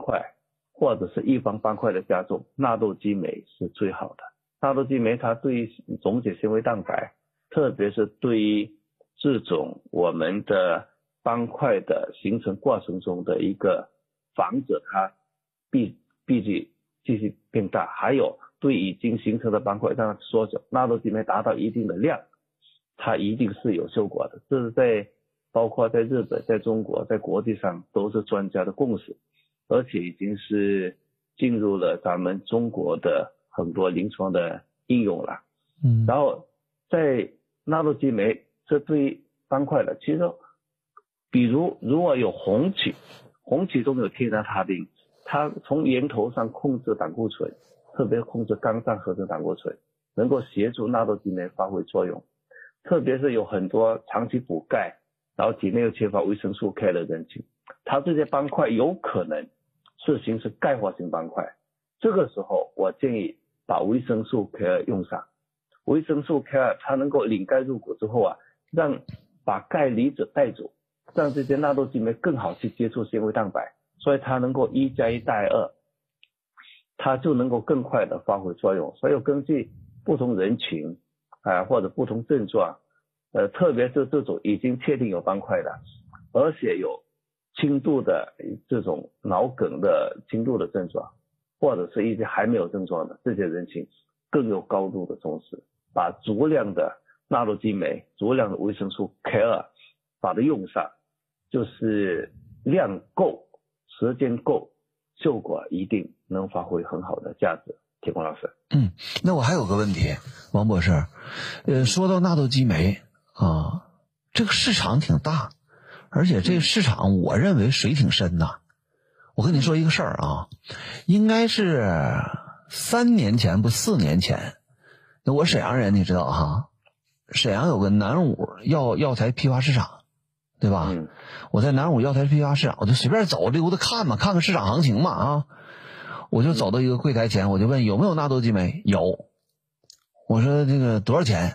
块或者是异方斑块的加重，纳豆激酶是最好的。纳豆激酶它对于溶解纤维蛋白，特别是对于这种我们的斑块的形成过程中的一个防止它继续变大，还有对已经形成的斑块让它缩小，纳豆激酶达到一定的量，它一定是有效果的。这是包括在日本、在中国、在国际上都是专家的共识，而且已经是进入了咱们中国的很多临床的应用了。然后在纳豆激酶这对于斑块的，其实比如果有红曲中有天然他汀，它从源头上控制胆固醇，特别控制肝脏合成胆固醇，能够协助纳豆激酶发挥作用。特别是有很多长期补钙，然后体内又缺乏维生素 K 的人群，它这些斑块有可能是形成钙化性斑块。这个时候我建议把维生素 K 用上。维生素 K 它能够领钙入骨之后把钙离子带走，让这些纳豆激酶更好去接触纤维蛋白，所以它能够1+1大于2，它就能够更快的发挥作用。所以根据不同人群或者不同症状，特别是这种已经确定有斑块的，而且有轻度的这种脑梗的轻度的症状，或者是一些还没有症状的这些人群，更有高度的重视，把足量的纳豆激酶、足量的维生素 K2 把它用上，就是量够、时间够，效果一定能发挥很好的价值。铁工老师， 那我还有个问题，王博士，说到纳豆激酶这个市场挺大，而且这个市场我认为水挺深呐。我跟你说一个事儿应该是4年前，那我沈阳人你知道沈阳有个南五药材批发市场，对吧？我在南五药材批发市场，我就随便走溜达看看市场行情嘛我就走到一个柜台前，我就问有没有纳豆激酶，有。我说这个多少钱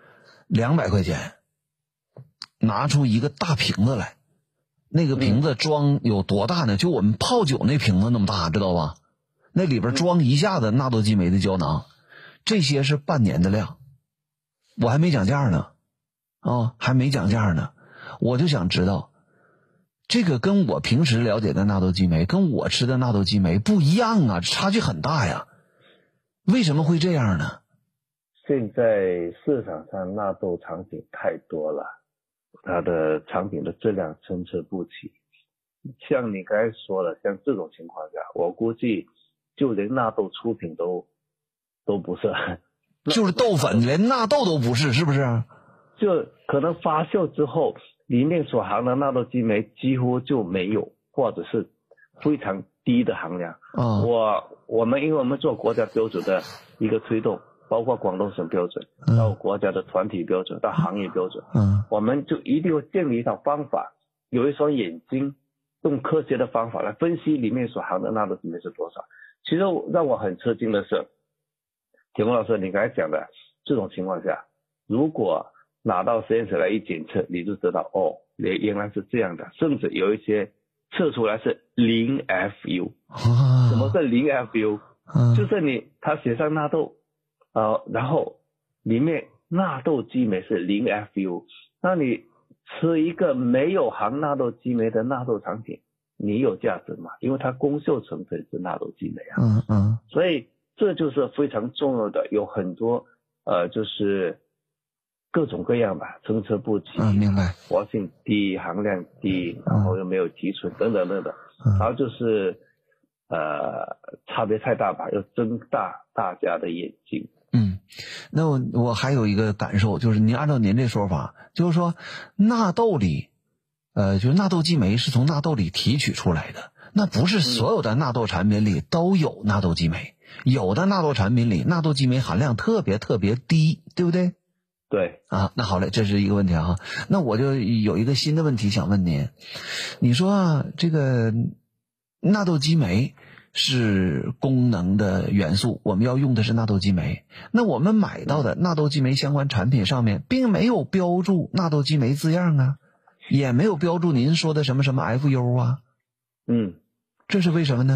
？200块钱。拿出一个大瓶子来，那个瓶子装有多大呢？就我们泡酒那瓶子那么大，知道吧？那里边装一下子纳豆激酶的胶囊，这些是半年的量，我还没讲价呢，还没讲价呢。我就想知道，这个跟我平时了解的纳豆激酶，跟我吃的纳豆激酶不一样啊，差距很大呀。为什么会这样呢？ 现在市场上纳豆产品太多了，它的产品的质量参差不齐。像你刚才说的，像这种情况下，我估计就连纳豆出品都不是， 就是豆粉连纳豆都不是，是不是？ 就可能发酵之后里面所含的纳豆激酶几乎就没有，或者是非常低的含量。我们因为我们做国家标准的一个推动，包括广东省标准到国家的团体标准到行业标准，我们就一定要建立一套方法，有一双眼睛，用科学的方法来分析里面所含的纳豆激酶是多少。其实让我很吃惊的是，铁工老师你刚才讲的这种情况下，如果拿到实验室来一检测，你就知道原来是这样的，甚至有一些测出来是0 FU。什么是0 FU？就是他写上纳豆然后里面纳豆激酶是0 FU， 那你吃一个没有含纳豆激酶的纳豆产品，你有价值吗？因为它功效成分是纳豆激酶所以这就是非常重要的，有很多就是各种各样吧，参差不齐， 明白， 活性低，含量低，然后又没有提纯等等，然后就是差别太大吧，要睁大大家的眼睛。 那我还有一个感受，就是您按照您这说法，就是说纳豆里就是纳豆激酶是从纳豆里提取出来的，那不是所有的纳豆产品里都有纳豆激酶，有的纳豆产品里纳豆激酶含量特别特别低，对不对？ 对那好嘞，这是一个问题那我就有一个新的问题想问您，你说这个纳豆激酶是功能的元素，我们要用的是纳豆激酶，那我们买到的纳豆激酶相关产品上面并没有标注纳豆激酶字样也没有标注您说的什么什么 FU 这是为什么呢？